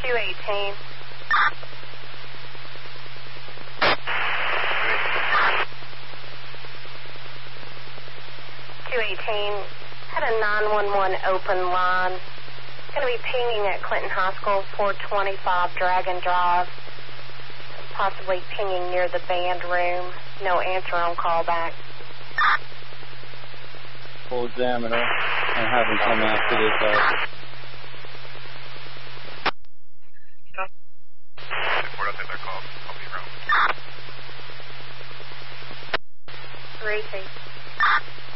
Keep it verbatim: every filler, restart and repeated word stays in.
two eighteen. two eighteen, had a nine one one open line. Going to be pinging at Clinton High School, four twenty-five Dragon Drive. Possibly pinging near the band room. No answer on callback. We'll examine her and have them come out to this house.